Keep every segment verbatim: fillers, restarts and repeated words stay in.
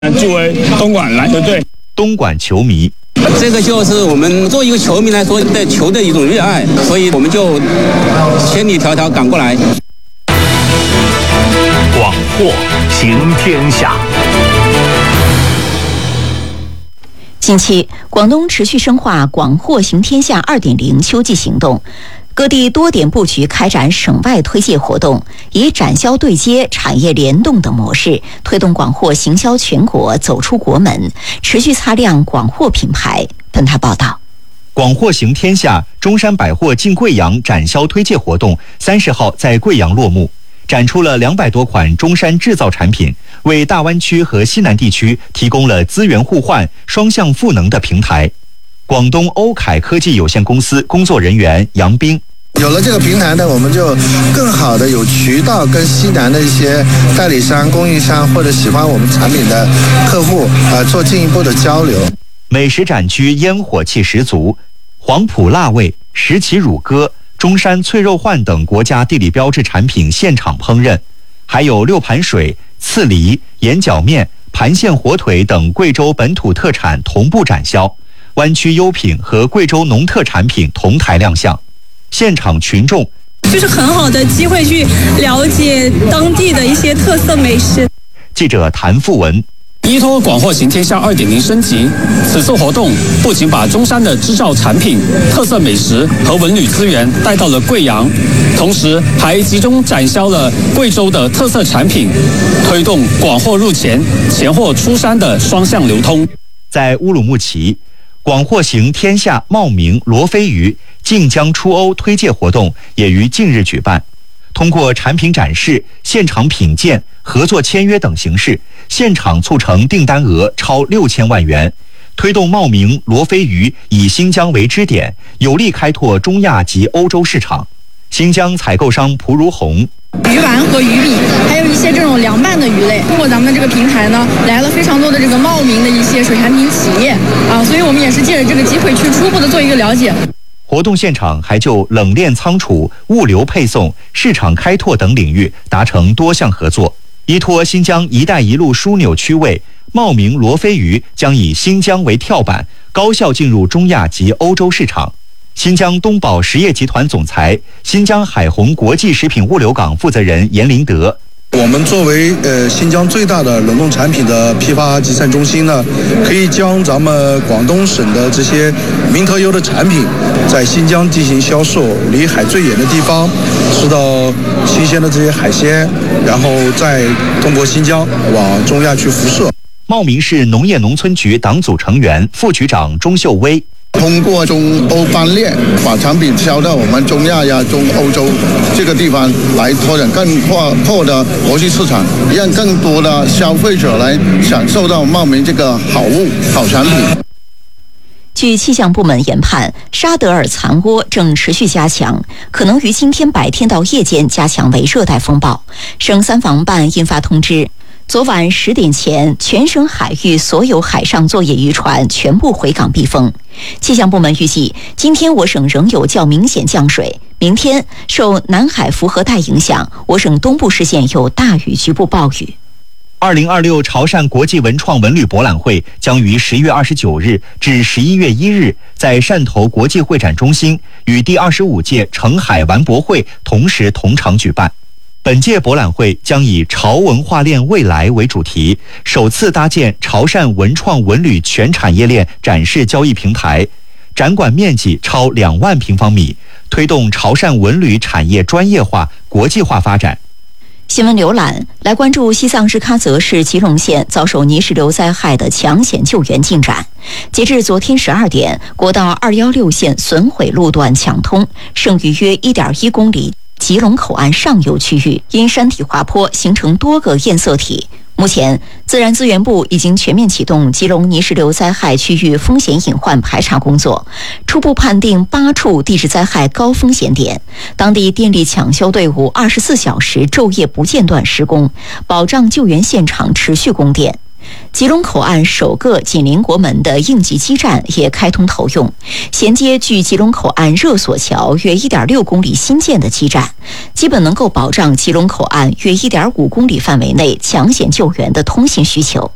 作为东莞篮球队， 东莞球迷， 这个就是我们作为一个球迷来说对球的一种热爱，所以我们就千里迢迢赶过来。 广货行天下。 近期，广东持续深化广货行天下 二点零 秋季行动，各地多点布局开展省外推介活动，以展销对接、产业联动等模式，推动广货行销全国，走出国门，持续擦亮广货品牌。本台报道。 广货行天下中山百货进贵阳展销推介活动三十号在贵阳落幕，展出了两百多款中山制造产品，为大湾区和西南地区提供了资源互换、双向赋能的平台。广东欧凯科技有限公司工作人员杨斌， 有了这个平台呢，我们就更好的有渠道跟西南的一些代理商、供应商或者喜欢我们产品的客户呃做进一步的交流。 美食展区烟火气十足，黄埔辣味、石岐乳鸽、中山脆肉鲩等国家地理标志产品现场烹饪，还有六盘水、刺梨、盐饺面、盘线火腿等贵州本土特产同步展销，湾区优品和贵州农特产品同台亮相。现场群众就是很好的机会去了解当地的一些特色美食。 记者谭富文。 依托广货行天下 二点零 升级，此次活动不仅把中山的制造产品、特色美食和文旅资源带到了贵阳，同时还集中展销了贵州的特色产品，推动广货入黔、黔货出山的双向流通。 在乌鲁木齐，广货行天下茂名罗非鱼晋江出欧推介活动也于近日举办。通过产品展示、现场品鉴、合作签约等形式，现场促成订单额超六千万元，推动茂名罗非鱼以新疆为支点，有力开拓中亚及欧洲市场。新疆采购商蒲如红， 鱼丸和鱼饼，还有一些这种凉拌的鱼类，通过咱们这个平台呢，来了非常多的这个茂名的一些水产品企业啊，所以我们也是借着这个机会去初步的做一个了解。 活动现场还就冷链仓储、物流配送、市场开拓等领域达成多项合作。依托新疆“一带一路”枢纽区位，茂名罗非鱼将以新疆为跳板，高效进入中亚及欧洲市场。新疆东宝实业集团总裁、新疆海虹国际食品物流港负责人严林德。 我们作为呃新疆最大的冷冻产品的批发集散中心呢，可以将咱们广东省的这些名特优的产品在新疆进行销售，离海最远的地方吃到新鲜的这些海鲜，然后再通过新疆往中亚去辐射。 茂名市农业农村局党组成员、副局长钟秀威。 通过中欧班列，把产品销到我们中亚呀、中欧洲这个地方，来拓展更扩阔的国际市场，让更多的消费者来享受到茂名这个好物、好产品。 据气象部门研判，沙德尔残涡正持续加强，可能于今天白天到夜间加强为热带风暴。省三防办印发通知，昨晚十点前，全省海域所有海上作业渔船全部回港避风。气象部门预计，今天我省仍有较明显降水，明天受南海辐合带影响，我省东部市县有大雨局部暴雨。 二零二六潮汕国际文创文旅博览会将于十月二十九日至十一月一日在汕头国际会展中心与第二十五届澄海玩博会同时同场举办。本届博览会将以潮文化链未来为主题，首次搭建潮汕文创文旅全产业链展示交易平台，展馆面积超两万平方米，推动潮汕文旅产业专业化、国际化发展。 新闻浏览来关注西藏日喀则市吉隆县遭受泥石流灾害的抢险救援进展。截至昨天十二点，国道二一六线损毁路段抢通，剩余约 一点一公里吉隆口岸上游区域因山体滑坡形成多个堰塞体。目前，自然资源部已经全面启动吉隆泥石流灾害区域风险隐患排查工作，初步判定八处地质灾害高风险点，当地电力抢修队伍二十四小时昼夜不间断施工，保障救援现场持续供电。吉隆口岸首个紧邻国门的应急基站也开通投用，衔接距吉隆口岸热索桥约 一点六公里新建的基站，基本能够保障吉隆口岸约 一点五公里范围内抢险救援的通信需求。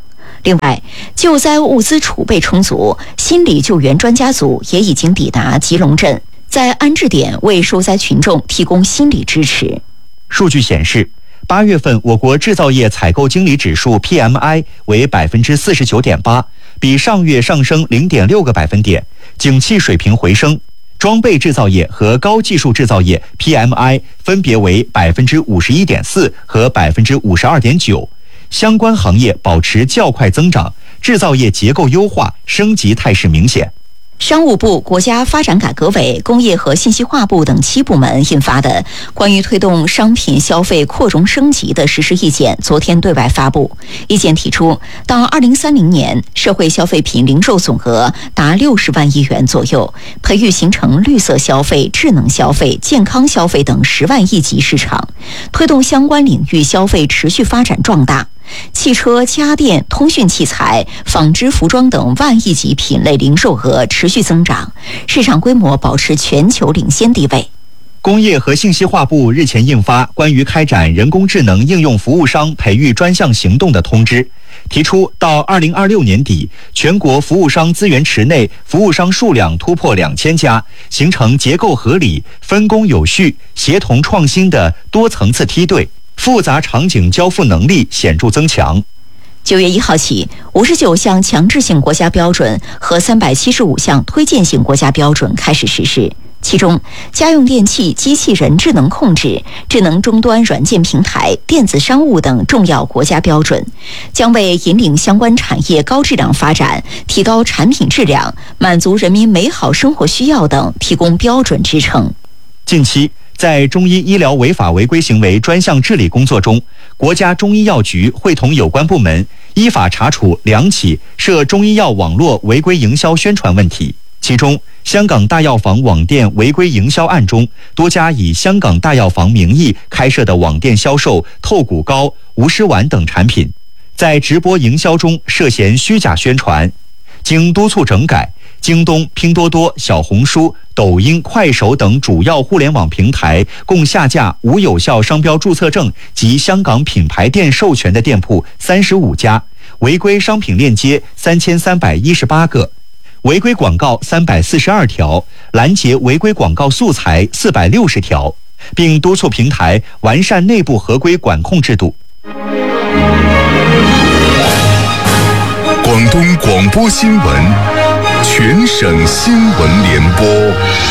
另外，救灾物资储备充足，心理救援专家组也已经抵达吉隆镇，在安置点为受灾群众提供心理支持。 数据显示，八月份我国制造业采购经理指数 P M I 为百分之四十九点八，比上月上升零点六个百分点，景气水平回升。装备制造业和高技术制造业 P M I 分别为百分之五十一点四和百分之五十二点九。相关行业保持较快增长，制造业结构优化升级态势明显。 商务部、国家发展改革委、工业和信息化部等七部门印发的关于推动商品消费扩容升级的实施意见昨天对外发布。意见提出，到二零三零年，社会消费品零售总额达六十万亿元左右，培育形成绿色消费、智能消费、健康消费等十万亿级市场，推动相关领域消费持续发展壮大。汽车、家电、通讯器材、纺织、服装等万亿级品类零售额持续增长，市场规模保持全球领先地位。 工业和信息化部日前印发关于开展人工智能应用服务商培育专项行动的通知，提出到二零二六年底，全国服务商资源池内服务商数量突破两千家，形成结构合理、分工有序、协同创新的多层次梯队，复杂场景交付能力显著增强。 九月一号起，五十九项强制性国家标准和三百七十五项推荐性国家标准开始实施。其中，家用电器、机器人智能控制、智能终端软件平台、电子商务等重要国家标准，将为引领相关产业高质量发展、提高产品质量、满足人民美好生活需要等提供标准支撑。 近期，在中医医疗违法违规行为专项治理工作中，国家中医药局会同有关部门依法查处两起涉中医药网络违规营销宣传问题。其中，香港大药房网店违规营销案中，多家以香港大药房名义开设的网店销售透骨膏、无湿丸等产品，在直播营销中涉嫌虚假宣传。经督促整改，京东、拼多多、小红书、抖音、快手等主要互联网平台共下架无有效商标注册证及香港品牌店授权的店铺三十五家，违规商品链接三千三百一十八个，违规广告三百四十二条，拦截违规广告素材四百六十条，并督促平台完善内部合规管控制度。 广东广播新闻，全省新闻联播。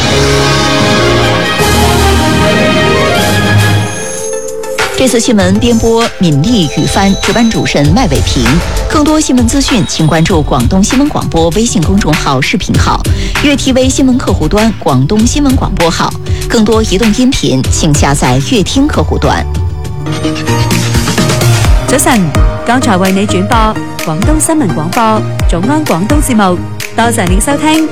这次新闻编播敏丽、雨帆，值班主持人麦伟平。更多新闻资讯，请关注广东新闻广播微信公众号、视频号、粤 T V 新闻客户端、广东新闻廣播號。更多移動音頻，請下載粵聽客戶端。 早晨，剛才為你轉播廣東新聞廣播早安廣東節目，多謝你收聽。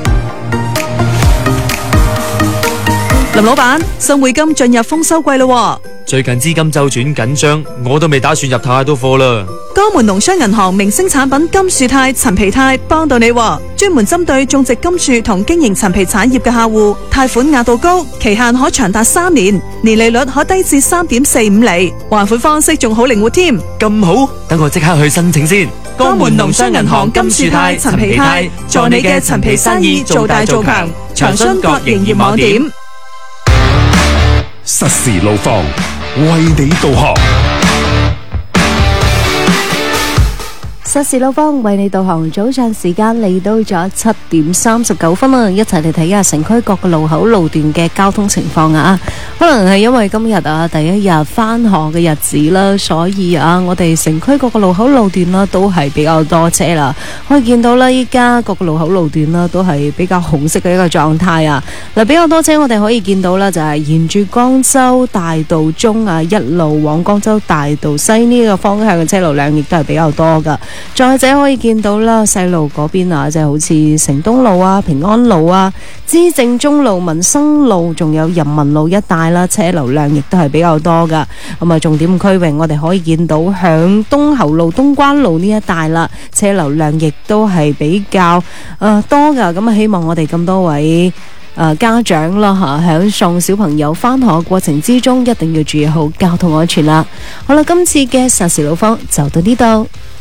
林老闆，新匯金進入豐收季咯， 最近資金周轉緊張，我都未打算入太多貨啦。 江門農商銀行明星產品金樹泰、陳皮泰幫到你，專門針對種植金樹同經營陳皮產業嘅客戶，貸款額度高，期限可長達三年，年利率可低至三點四五厘，還款方式仲好靈活添。 咁好，等我即刻去申請先。 江門農商銀行金樹泰、陳皮泰，助你嘅陳皮生意做大做強。詳詢各營業網點。 實時路況，為你導航。 實時路況為你導航，早上時間嚟到咗七點三十九分啦，一齊嚟睇下城區各個路口路段嘅交通情況啊！可能係因為今日啊第一日返學嘅日子啦，所以啊我哋城區各個路口路段啦都係比較多車啦。可以見到啦，依家各個路口路段啦都係比較紅色嘅一個狀態啊！嗱，比較多車我哋可以見到啦，就係沿住江州大道中啊一路往江州大道西呢個方向嘅車流量亦都係比較多噶。再者可以見到啦，細路嗰邊啊，即係好似成東路啊、平安路啊、資政中路、民生路，仲有人民路一帶啦，車流量亦都係比較多噶。咁啊，重點區域我哋可以見到響東侯路、東關路呢一帶啦，車流量亦都係比較誒、呃、多噶。咁啊，希望我哋咁多位誒、呃、家長啦吓，響送小朋友返學過程之中，一定要注意好交通安全啦。好啦，今次嘅實時路況就到呢度。